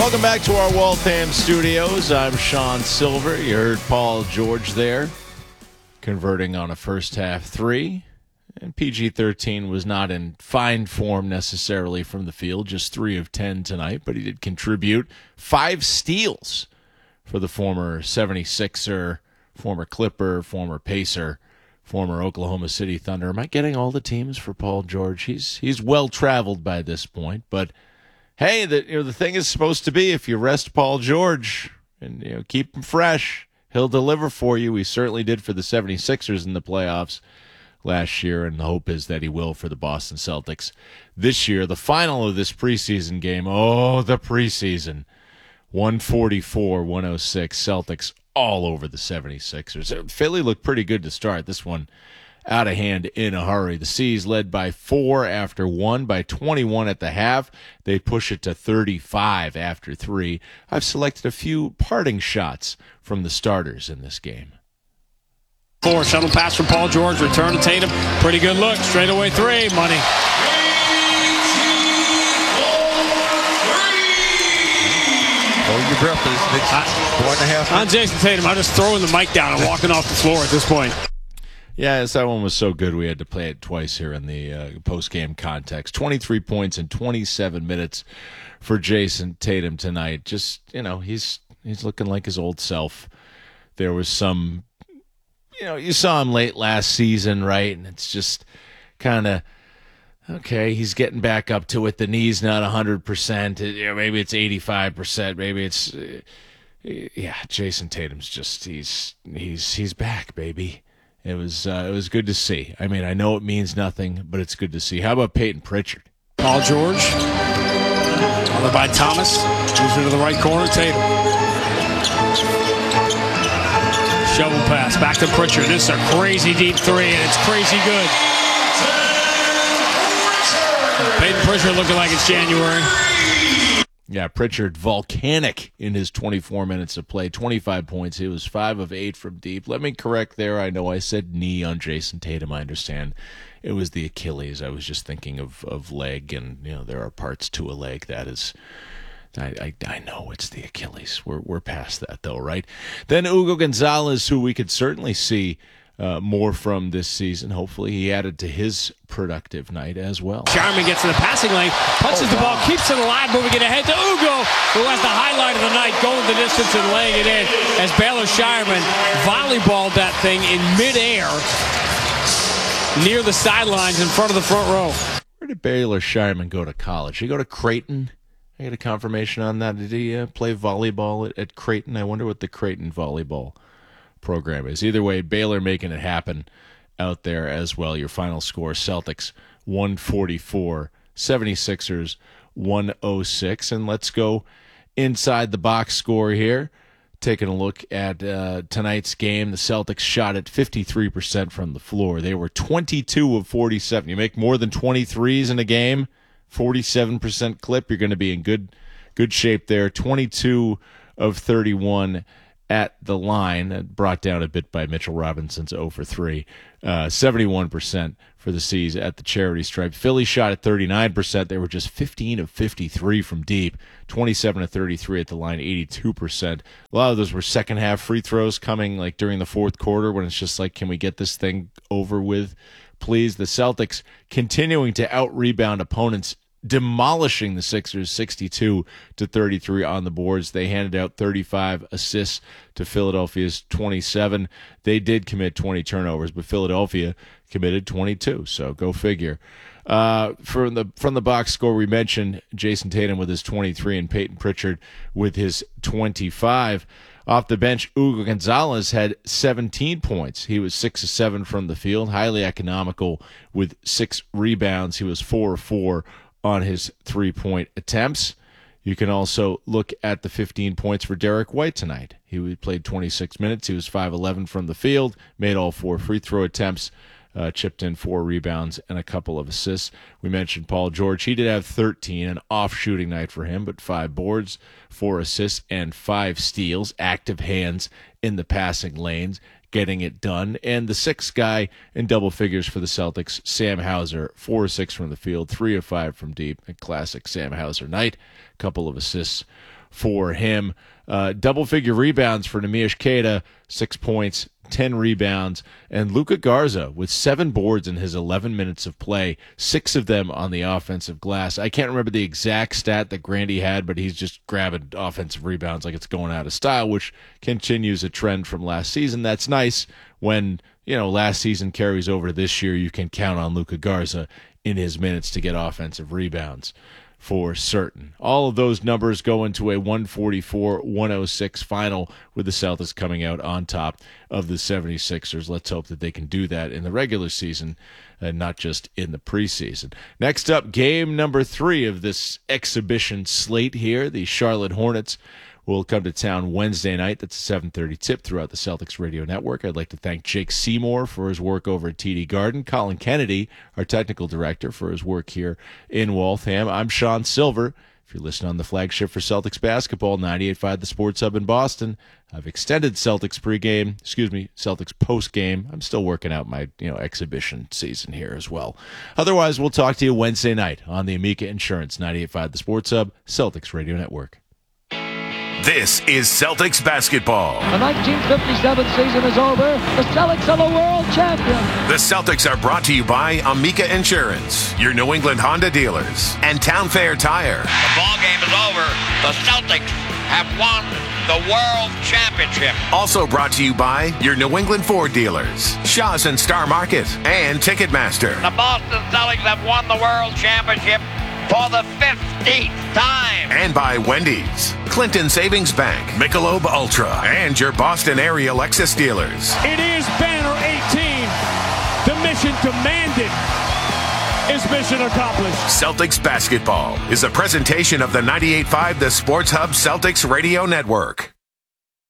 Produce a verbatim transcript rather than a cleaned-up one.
Welcome back to our Waltham studios. I'm Sean Silver. You heard Paul George there, converting on a first half three. And P G thirteen was not in fine form necessarily from the field, just three of ten tonight, but he did contribute five steals for the former seventy-sixer, former Clipper, former Pacer, former Oklahoma City Thunder. Am I getting all the teams for Paul George? He's he's well-traveled by this point, but hey, the, you know, the thing is supposed to be if you rest Paul George and you know keep him fresh, he'll deliver for you. He certainly did for the seventy-sixers in the playoffs last year, and the hope is that he will for the Boston Celtics this year. The final of this preseason game, oh, the preseason, one forty-four one oh six, Celtics all over the seventy-sixers. Philly looked pretty good to start. This one out of hand in a hurry. The C's led by four after one, by twenty-one at the half. They push it to thirty-five after three. I've selected a few parting shots from the starters in this game. Four, shuttle pass from Paul George, return to Tatum. Pretty good look, straightaway three, money. Hold your breath, it's four and a half. On Jason Tatum, I'm just throwing the mic down and walking off the floor at this point. Yeah, that one was so good we had to play it twice here in the uh, post-game context. twenty-three points in twenty-seven minutes for Jason Tatum tonight. Just, you know, he's he's looking like his old self. There was some, you know, you saw him late last season, right? And it's just kind of, okay, he's getting back up to it. The knee's not one hundred percent. You know, maybe it's eighty-five percent. Maybe it's, uh, yeah, Jason Tatum's just, he's he's he's back, baby. It was uh, it was good to see. I mean, I know it means nothing, but it's good to see. How about Peyton Pritchard? Paul George, followed by Thomas, moves into the right corner, Tatum. Shovel pass, back to Pritchard. This is a crazy deep three, and it's crazy good. Peyton Pritchard looking like it's January. Yeah, Pritchard volcanic in his twenty-four minutes of play. twenty-five points. He was five of eight from deep. Let me correct there. I know I said knee on Jason Tatum. I understand it was the Achilles. I was just thinking of, of leg, and you know there are parts to a leg that is. I, I I know it's the Achilles. We're we're past that though, right? Then Hugo Gonzalez, who we could certainly see uh, more from this season. Hopefully, he added to his productive night as well. Sharman gets to the passing lane, punches oh, the ball, wow. keeps it alive, moving it ahead to Hugo, who has the highlight of the night, going the distance and laying it in as Baylor Shireman volleyballed that thing in midair near the sidelines in front of the front row. Where did Baylor Shireman go to college? Did he go to Creighton? I get a confirmation on that. Did he uh, play volleyball at, at Creighton? I wonder what the Creighton volleyball program is. Either way, Baylor making it happen out there as well. Your final score, Celtics one forty-four, seventy-sixers one oh six. And let's go inside the box score here. Taking a look at uh, tonight's game, the Celtics shot at fifty-three percent from the floor. They were twenty-two of forty-seven. You make more than twenty-threes in a game, forty-seven percent clip, you're going to be in good good shape there. twenty-two of thirty-one at the line, brought down a bit by Mitchell Robinson's zero for three. Uh, seventy-one percent for the C's at the charity stripe. Philly shot at thirty-nine percent. They were just fifteen of fifty-three from deep. twenty-seven of thirty-three at the line, eighty-two percent. A lot of those were second half free throws coming like during the fourth quarter when it's just like, can we get this thing over with, please? The Celtics continuing to out-rebound opponents, demolishing the Sixers sixty-two to thirty-three on the boards. They handed out thirty-five assists to Philadelphia's twenty-seven. They did commit twenty turnovers, but Philadelphia committed twenty-two, so go figure. Uh, from the from the box score, we mentioned Jason Tatum with his twenty-three and Peyton Pritchard with his twenty-five. Off the bench, Hugo Gonzalez had seventeen points. He was six of seven from the field, highly economical with six rebounds. He was four of four on his three-point attempts. You can also look at the fifteen points for Derek White tonight. He played twenty-six minutes. He was five of eleven from the field, made all four free throw attempts, uh, chipped in four rebounds and a couple of assists. We mentioned Paul George. He did have thirteen, an off-shooting night for him, but five boards, four assists, and five steals. Active hands in the passing lanes, getting it done. And the sixth guy in double figures for the Celtics, Sam Hauser, four of six from the field, three of five from deep. A classic Sam Hauser night. A couple of assists for him. Uh, double-figure rebounds for Neemias Queta, six points, ten rebounds, and Luka Garza with seven boards in his eleven minutes of play, six of them on the offensive glass. I can't remember the exact stat that Grandy had, but he's just grabbing offensive rebounds like it's going out of style, which continues a trend from last season. That's nice when, you know, last season carries over this year. You can count on Luka Garza in his minutes to get offensive rebounds for certain. All of those numbers go into a one forty-four one oh six final with the Celtics coming out on top of the seventy-sixers. Let's hope that they can do that in the regular season and not just in the preseason. Next up, game number three of this exhibition slate here. The Charlotte Hornets will come to town Wednesday night. That's a seven thirty tip throughout the Celtics radio network. I'd like to thank Jake Seymour for his work over at T D Garden, Colin Kennedy, our technical director, for his work here in Waltham. I'm Sean Silver. If you're listening on the flagship for Celtics basketball, ninety-eight point five The Sports Hub in Boston. I've extended Celtics pregame, excuse me, Celtics postgame. I'm still working out my, you know, exhibition season here as well. Otherwise, we'll talk to you Wednesday night on the Amica Insurance ninety-eight point five The Sports Hub, Celtics radio network. This is Celtics basketball. The nineteen fifty-seven season is over. The Celtics are the world champions. The Celtics are brought to you by Amica Insurance, your New England Honda dealers, and Town Fair Tire. The ball game is over. The Celtics have won the world championship. Also brought to you by your New England Ford dealers, Shaw's and Star Market, and Ticketmaster. The Boston Celtics have won the world championship for the fifteenth time. And by Wendy's, Clinton Savings Bank, Michelob Ultra, and your Boston area Lexus dealers. It is banner eighteen. The mission demanded is mission accomplished. Celtics basketball is a presentation of the ninety-eight point five The Sports Hub Celtics Radio Network.